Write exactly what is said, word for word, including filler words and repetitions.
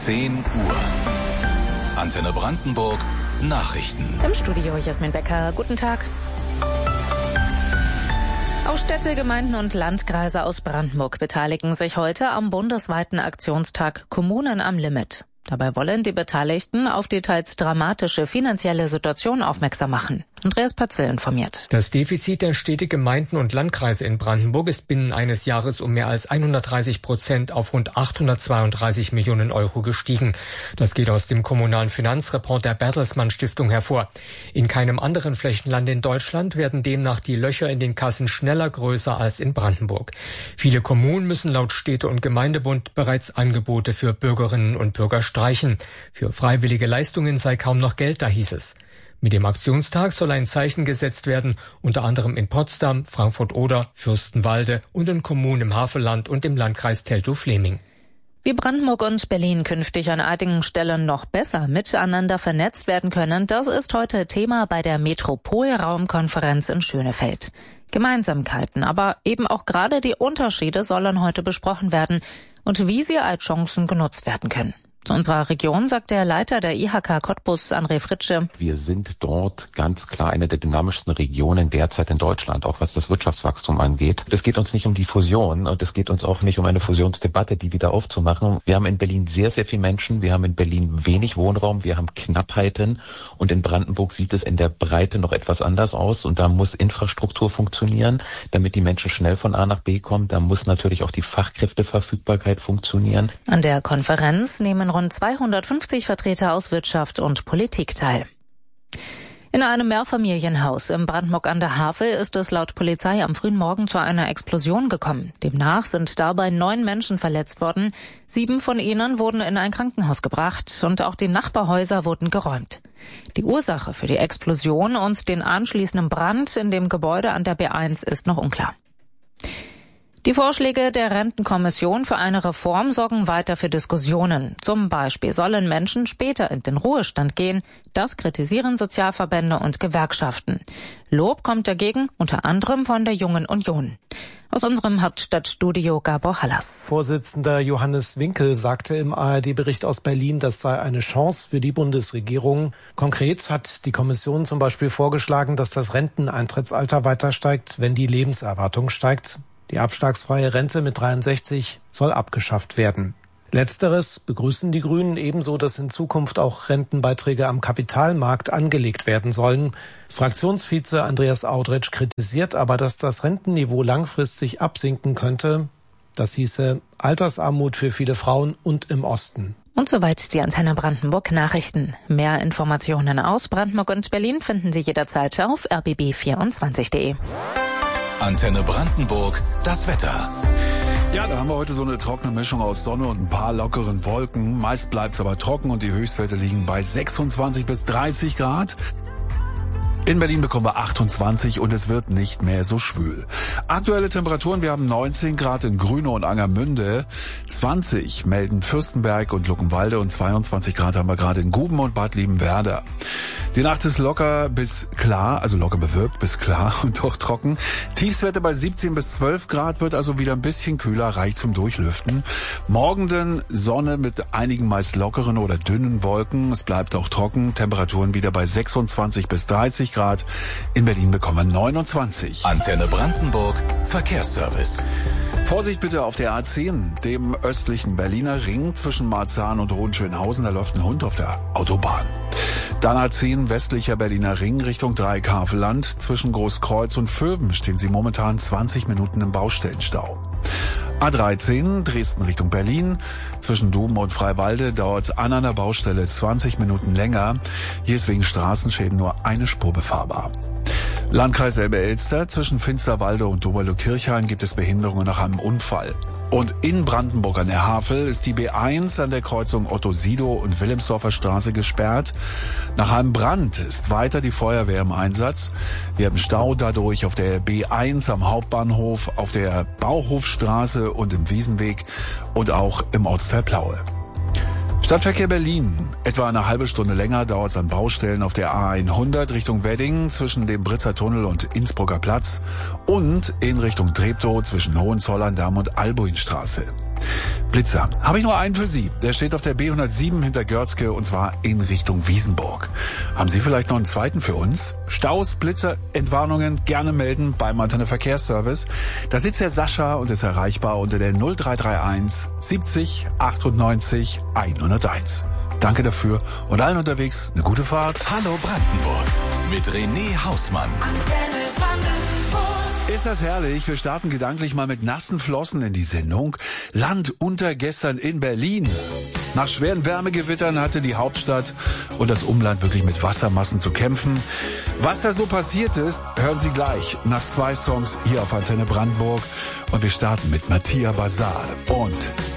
zehn Uhr. Antenne Brandenburg, Nachrichten. Im Studio Jasmin Becker, guten Tag. Auch Städte, Gemeinden und Landkreise aus Brandenburg beteiligen sich heute am bundesweiten Aktionstag Kommunen am Limit. Dabei wollen die Beteiligten auf die teils dramatische finanzielle Situation aufmerksam machen. Andreas Pötzl informiert. Das Defizit der Städte, Gemeinden und Landkreise in Brandenburg ist binnen eines Jahres um mehr als hundertdreißig Prozent auf rund achthundertzweiunddreißig Millionen Euro gestiegen. Das geht aus dem kommunalen Finanzreport der Bertelsmann Stiftung hervor. In keinem anderen Flächenland in Deutschland werden demnach die Löcher in den Kassen schneller größer als in Brandenburg. Viele Kommunen müssen laut Städte- und Gemeindebund bereits Angebote für Bürgerinnen und Bürger streichen. Für freiwillige Leistungen sei kaum noch Geld da, hieß es. Mit dem Aktionstag soll ein Zeichen gesetzt werden, unter anderem in Potsdam, Frankfurt-Oder, Fürstenwalde und in Kommunen im Havelland und im Landkreis Teltow-Fläming. Wie Brandenburg und Berlin künftig an einigen Stellen noch besser miteinander vernetzt werden können, das ist heute Thema bei der Metropolraumkonferenz in Schönefeld. Gemeinsamkeiten, aber eben auch gerade die Unterschiede sollen heute besprochen werden und wie sie als Chancen genutzt werden können. Zu unserer Region sagt der Leiter der I H K Cottbus, André Fritsche: Wir sind dort ganz klar eine der dynamischsten Regionen derzeit in Deutschland, auch was das Wirtschaftswachstum angeht. Es geht uns nicht um die Fusion und es geht uns auch nicht um eine Fusionsdebatte, die wieder aufzumachen. Wir haben in Berlin sehr, sehr viele Menschen, wir haben in Berlin wenig Wohnraum, wir haben Knappheiten und in Brandenburg sieht es in der Breite noch etwas anders aus und da muss Infrastruktur funktionieren, damit die Menschen schnell von A nach B kommen. Da muss natürlich auch die Fachkräfteverfügbarkeit funktionieren. An der Konferenz nehmen rund zweihundertfünfzig Vertreter aus Wirtschaft und Politik teil. In einem Mehrfamilienhaus im Brandenburg an der Havel ist es laut Polizei am frühen Morgen zu einer Explosion gekommen. Demnach sind dabei neun Menschen verletzt worden. Sieben von ihnen wurden in ein Krankenhaus gebracht und auch die Nachbarhäuser wurden geräumt. Die Ursache für die Explosion und den anschließenden Brand in dem Gebäude an der B eins ist noch unklar. Die Vorschläge der Rentenkommission für eine Reform sorgen weiter für Diskussionen. Zum Beispiel sollen Menschen später in den Ruhestand gehen. Das kritisieren Sozialverbände und Gewerkschaften. Lob kommt dagegen unter anderem von der Jungen Union. Aus unserem Hauptstadtstudio Gabor Hallas. Vorsitzender Johannes Winkel sagte im A R D-Bericht aus Berlin, das sei eine Chance für die Bundesregierung. Konkret hat die Kommission zum Beispiel vorgeschlagen, dass das Renteneintrittsalter weiter steigt, wenn die Lebenserwartung steigt. Die abschlagsfreie Rente mit dreiundsechzig soll abgeschafft werden. Letzteres begrüßen die Grünen, ebenso, dass in Zukunft auch Rentenbeiträge am Kapitalmarkt angelegt werden sollen. Fraktionsvize Andreas Audretsch kritisiert aber, dass das Rentenniveau langfristig absinken könnte. Das hieße Altersarmut für viele Frauen und im Osten. Und soweit die Antenne Brandenburg Nachrichten. Mehr Informationen aus Brandenburg und Berlin finden Sie jederzeit auf r b b vierundzwanzig punkt de. Antenne Brandenburg, das Wetter. Ja, da haben wir heute so eine trockene Mischung aus Sonne und ein paar lockeren Wolken. Meist bleibt's aber trocken und die Höchstwerte liegen bei sechsundzwanzig bis dreißig Grad. In Berlin bekommen wir achtundzwanzig und es wird nicht mehr so schwül. Aktuelle Temperaturen, wir haben neunzehn Grad in Grüne und Angermünde, zwanzig melden Fürstenberg und Luckenwalde und zweiundzwanzig Grad haben wir gerade in Guben und Bad Liebenwerda. Die Nacht ist locker bis klar, also locker bewölkt bis klar und doch trocken. Tiefstwerte bei siebzehn bis zwölf Grad, wird also wieder ein bisschen kühler, reicht zum Durchlüften. Morgen dann Sonne mit einigen meist lockeren oder dünnen Wolken. Es bleibt auch trocken, Temperaturen wieder bei sechsundzwanzig bis dreißig Grad. In Berlin bekommen wir neunundzwanzig. Antenne Brandenburg, Verkehrsservice. Vorsicht bitte auf der A zehn, dem östlichen Berliner Ring zwischen Marzahn und Hohenschönhausen. Da läuft ein Hund auf der Autobahn. Dann A zehn, westlicher Berliner Ring Richtung Dreieckhavelland. Zwischen Großkreuz und Vöben stehen Sie momentan zwanzig Minuten im Baustellenstau. A dreizehn, Dresden Richtung Berlin. Zwischen Duben und Freiwalde dauert es an einer Baustelle zwanzig Minuten länger. Hier ist wegen Straßenschäden nur eine Spur befahrbar. Landkreis Elbe-Elster, zwischen Finsterwalde und Doberlo-Kirchhain gibt es Behinderungen nach einem Unfall. Und in Brandenburg an der Havel ist die B eins an der Kreuzung Otto-Sido und Wilhelmsdorfer Straße gesperrt. Nach einem Brand ist weiter die Feuerwehr im Einsatz. Wir haben Stau dadurch auf der B eins am Hauptbahnhof, auf der Bauhofstraße und im Wiesenweg und auch im Ortsteil Plaue. Stadtverkehr Berlin. Etwa eine halbe Stunde länger dauert es an Baustellen auf der A hundert Richtung Wedding zwischen dem Britzer Tunnel und Innsbrucker Platz und in Richtung Treptow zwischen Hohenzollern-Damm und Albuinstraße. Blitzer. Habe ich nur einen für Sie. Der steht auf der B hundertsieben hinter Görzke und zwar in Richtung Wiesenburg. Haben Sie vielleicht noch einen zweiten für uns? Staus, Blitzer, Entwarnungen gerne melden beim Antenne Verkehrsservice. Da sitzt der Sascha und ist erreichbar unter der null drei drei eins siebzig achtundneunzig hunderteins. Danke dafür und allen unterwegs eine gute Fahrt. Hallo Brandenburg mit René Hausmann. Antenne Brandenburg. Ist das herrlich? Wir starten gedanklich mal mit nassen Flossen in die Sendung. Land unter gestern in Berlin. Nach schweren Wärmegewittern hatte die Hauptstadt und das Umland wirklich mit Wassermassen zu kämpfen. Was da so passiert ist, hören Sie gleich nach zwei Songs hier auf Antenne Brandenburg. Und wir starten mit Mattia Basar und